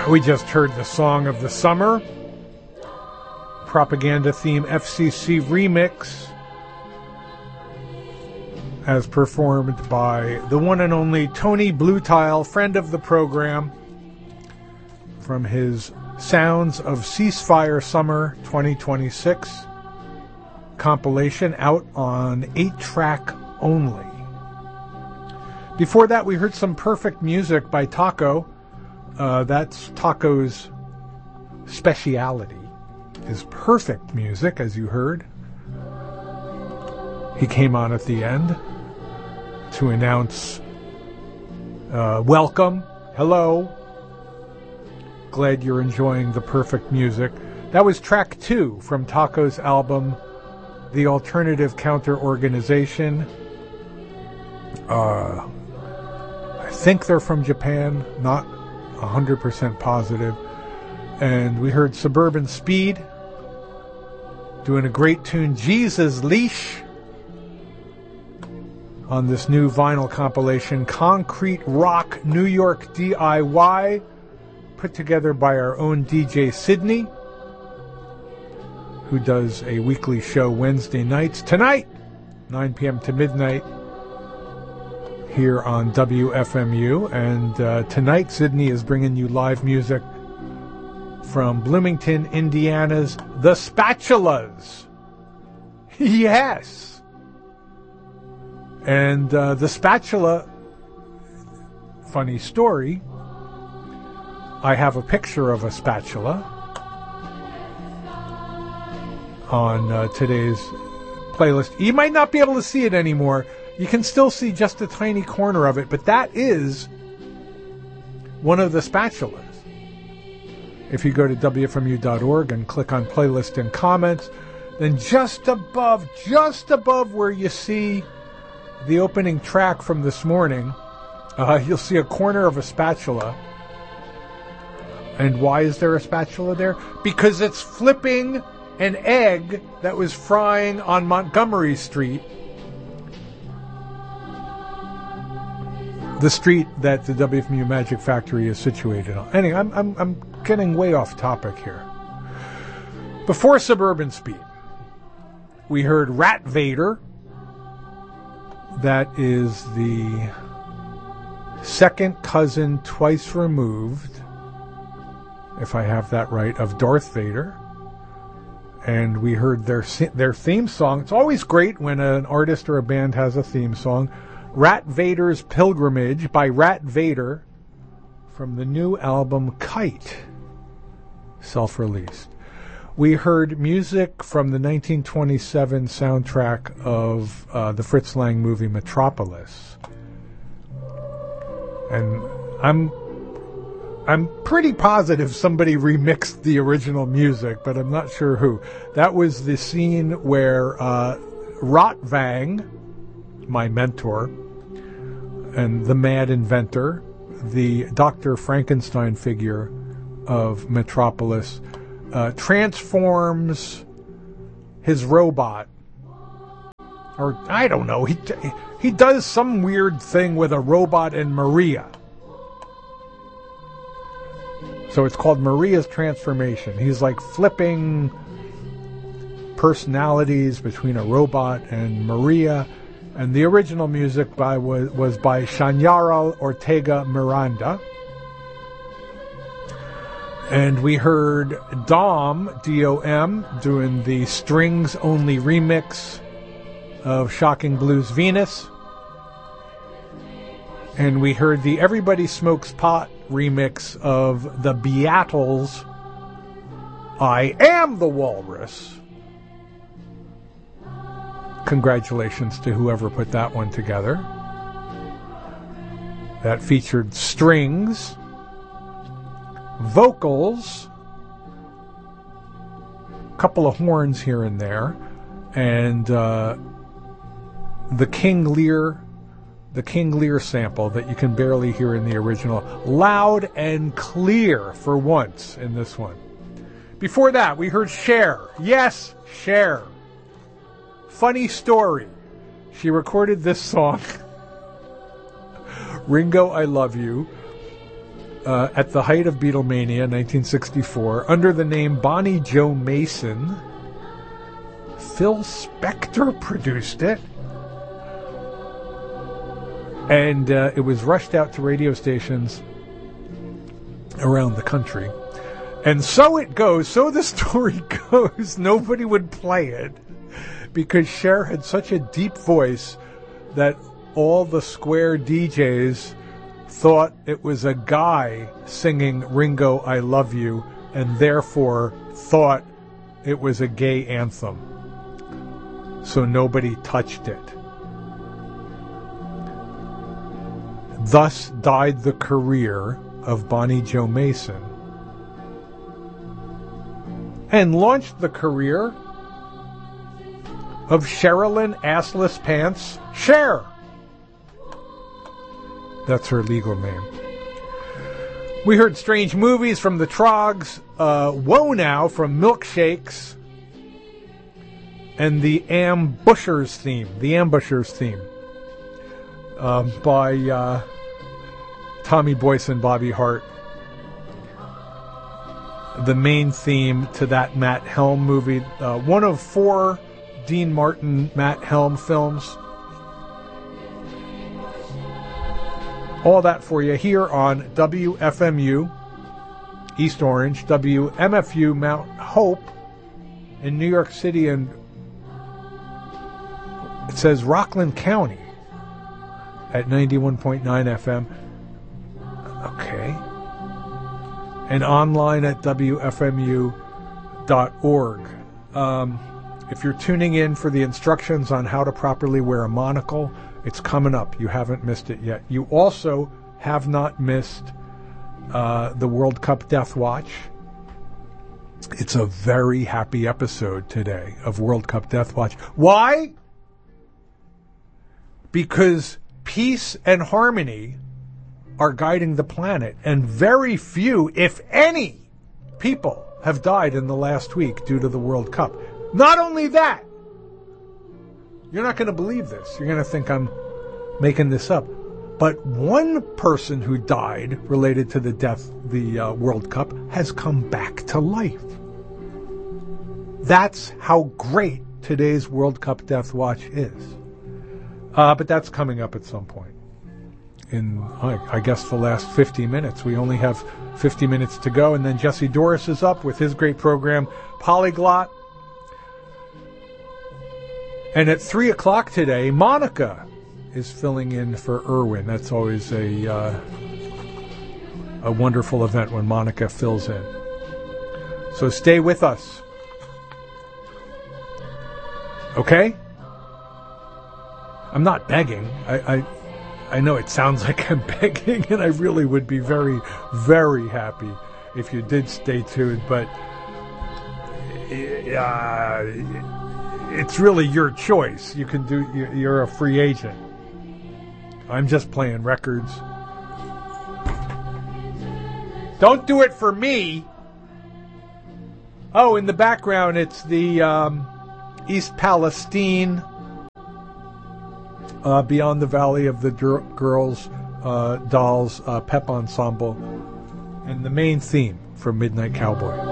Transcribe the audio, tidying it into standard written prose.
We just heard the song of the summer, Propaganda Theme FCC Remix, as performed by the one and only Tony Bluetile, friend of the program, from his Sounds of Ceasefire Summer 2026 compilation out on 8-track only. Before that, we heard some perfect music by Taco. That's Taco's speciality, is perfect music, as you heard. He came on at the end to announce welcome, hello, glad you're enjoying the perfect music. That was track 2 from Taco's album, The Alternative Counter-Organization. I think they're from Japan, not 100% positive. And we heard Suburban Speed doing a great tune, Jesus Leash, on this new vinyl compilation, Concrete Rock New York DIY, put together by our own DJ Sydney, who does a weekly show Wednesday nights. Tonight, 9 p.m. to midnight, here on WFMU. And tonight, Sydney is bringing you live music from Bloomington, Indiana's The Spatulas. Yes! And The Spatula, funny story, I have a picture of a spatula on today's playlist. You might not be able to see it anymore. You can still see just a tiny corner of it, but that is one of the spatulas. If you go to WFMU.org and click on playlist and comments, then just above where you see the opening track from this morning, you'll see a corner of a spatula. And why is there a spatula there? Because it's flipping an egg that was frying on Montgomery Street, the street that the WFMU Magic Factory is situated on. Anyway, I'm getting way off topic here. Before Suburban Speed, we heard Rat Vader. That is the second cousin twice removed, if I have that right, of Darth Vader. And we heard their theme song. It's always great when an artist or a band has a theme song. Rat Vader's Pilgrimage by Rat Vader from the new album Kite, self-released. We heard music from the 1927 soundtrack of the Fritz Lang movie Metropolis. And I'm pretty positive somebody remixed the original music, but I'm not sure who. That was the scene where Rotvang, my mentor, and the mad inventor, the Dr. Frankenstein figure of Metropolis, transforms his robot, or I don't know, he does some weird thing with a robot and Maria. So it's called Maria's Transformation. He's like flipping personalities between a robot and Maria. And the original music was by Shanyara Ortega Miranda. And we heard Dom, D-O-M, doing the strings-only remix of Shocking Blues Venus. And we heard the Everybody Smokes Pot remix of the Beatles' I Am the Walrus. Congratulations to whoever put that one together. That featured strings, vocals, a couple of horns here and there, and the King Lear sample that you can barely hear in the original, loud and clear for once in this one. Before that, we heard Cher. Yes, Cher. Funny story. She recorded this song, Ringo, I Love You, at the height of Beatlemania, 1964, under the name Bonnie Joe Mason. Phil Spector produced it. And it was rushed out to radio stations around the country. And so it goes, so the story goes, nobody would play it because Cher had such a deep voice that all the square DJs thought it was a guy singing Ringo, I Love You, and therefore thought it was a gay anthem. So nobody touched it. Thus died the career of Bonnie Joe Mason and launched the career of Sherilyn Assless Pants Cher. That's her legal name. We heard Strange Movies from the Troggs, Whoa Now from Milkshakes, and the Ambushers theme by Tommy Boyce and Bobby Hart. The main theme to that Matt Helm movie, one of 4 Dean Martin Matt Helm films. All that for you here on WFMU East Orange, WMFU Mount Hope in New York City, and it says Rockland County at 91.9 FM. Okay. And online at WFMU.org. If you're tuning in for the instructions on how to properly wear a monocle, it's coming up. You haven't missed it yet. You also have not missed the World Cup Death Watch. It's a very happy episode today of World Cup Death Watch. Why? Because peace and harmony are guiding the planet, and very few, if any, people have died in the last week due to the World Cup. Not only that, you're not going to believe this. You're going to think I'm making this up. But one person who died related to the World Cup has come back to life. That's how great today's World Cup Death Watch is. But that's coming up at some point. In, I guess, the last 50 minutes. We only have 50 minutes to go, and then Jesse Doris is up with his great program, Polyglot. And at 3 o'clock today, Monica is filling in for Irwin. That's always a wonderful event when Monica fills in. So stay with us. Okay? I'm not begging. I know it sounds like I'm begging, and I really would be very, very happy if you did stay tuned, but it's really your choice. You can do. You're a free agent. I'm just playing records. Don't do it for me. Oh, in the background, it's the East Palestine, Beyond the Valley of the Girls, Dolls, Pep Ensemble, and the main theme from Midnight Cowboy.